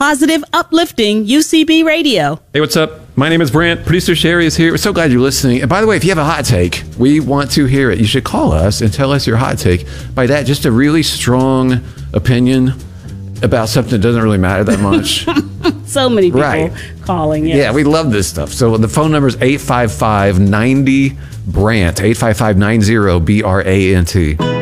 positive, uplifting UCB radio. Hey, what's up? My name is Brant. Producer Sherry is here. We're so glad you're listening. And by the way, if you have a hot take, we want to hear it. You should call us and tell us your hot take. By that, just a really strong opinion about something that doesn't really matter that much. So many people calling. Yes. Yeah, we love this stuff. So the phone number is 855-90-BRANT, 855-90-BRANT.